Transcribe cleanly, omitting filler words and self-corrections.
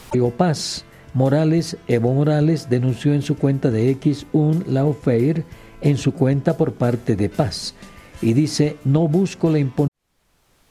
Digo Paz. Evo Morales denunció en su cuenta de X un lawfare en su cuenta por parte de Paz y dice: no busco la imposición